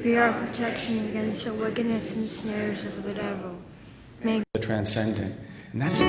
Be our protection against the wickedness and snares of the devil. May the transcendent. And that is